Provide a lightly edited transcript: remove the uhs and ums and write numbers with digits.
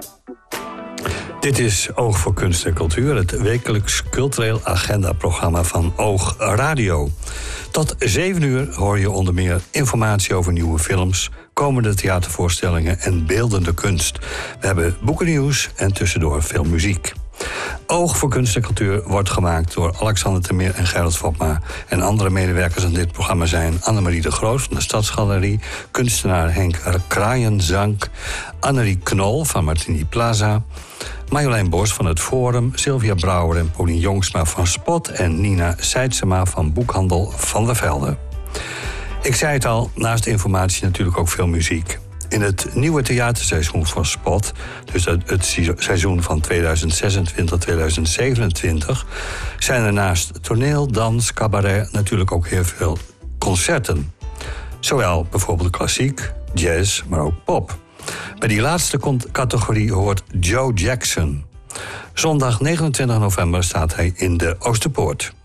Dit is Oog voor Kunst en Cultuur, het wekelijks cultureel agendaprogramma van Oog Radio. Tot 7 uur hoor je onder meer informatie over nieuwe films, komende theatervoorstellingen en beeldende kunst. We hebben boekennieuws en tussendoor veel muziek. Oog voor Kunst en Cultuur wordt gemaakt door Alexander Termeer en Gerald Vopma. En andere medewerkers aan dit programma zijn Annemarie de Groot van de Stadsgalerie, kunstenaar Henk Kraaienzank, Annerie Knol van Martini Plaza, Marjolein Bos van het Forum, Sylvia Brouwer en Paulien Jongsma van Spot en Nina Seidsema van Boekhandel Van der Velde. Ik zei het al, naast informatie natuurlijk ook veel muziek. In het nieuwe theaterseizoen van Spot, dus het seizoen van 2026-2027... zijn er naast toneel, dans, cabaret natuurlijk ook heel veel concerten. Zowel bijvoorbeeld klassiek, jazz, maar ook pop. Bij die laatste categorie hoort Joe Jackson. Zondag 29 november staat hij in de Oosterpoort.